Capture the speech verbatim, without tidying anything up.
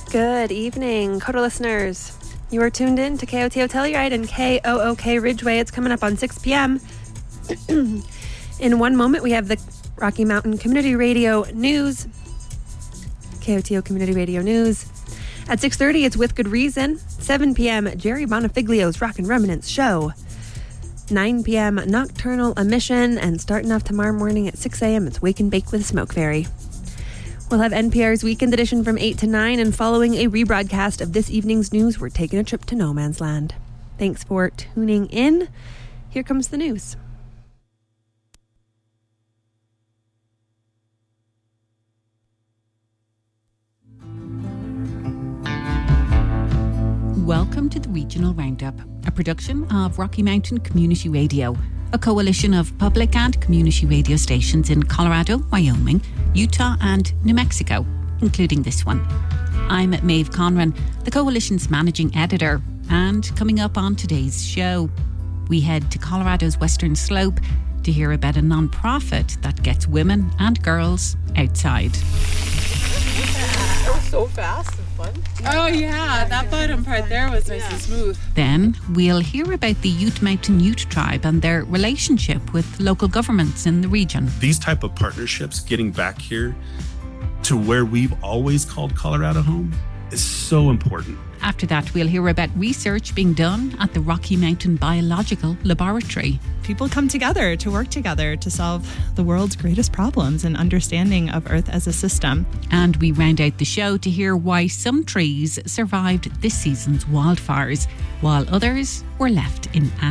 Good evening, Coda listeners. You are tuned in to K O T O Telluride and K O O K Ridgeway. It's coming up on six p.m. In one moment, we have the Rocky Mountain Community Radio News. K O T O Community Radio News. At six thirty, it's With Good Reason. seven p.m., Jerry Bonifiglio's Rock and Remnants Show. nine p.m., Nocturnal Emission. And starting off tomorrow morning at six a.m., it's Wake and Bake with Smoke Fairy. We'll have N P R's Weekend Edition from eight to nine, and following a rebroadcast of this evening's news, we're taking a trip to no man's land. Thanks for tuning in. Here comes the news. Welcome to the Regional Roundup, a production of Rocky Mountain Community Radio, a coalition of public and community radio stations in Colorado, Wyoming, Utah and New Mexico, including this one. I'm Maeve Conran, the coalition's managing editor, and coming up on today's show, we head to Colorado's Western Slope to hear about a non-profit that gets women and girls outside. That was so fast and fun. Oh yeah, that bottom part there was nice and smooth. Then we'll hear about the Ute Mountain Ute Tribe and their relationship with local governments in the region. These type of partnerships, getting back here to where we've always called Colorado home, is so important. After that, we'll hear about research being done at the Rocky Mountain Biological Laboratory. People come together to work together to solve the world's greatest problems and understanding of Earth as a system. And we round out the show to hear why some trees survived this season's wildfires, while others were left in